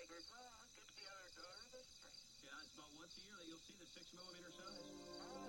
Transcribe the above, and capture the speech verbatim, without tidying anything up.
bigger draw. Get the other door of the street. Yeah, it's about once a year that you'll see the six millimeter size.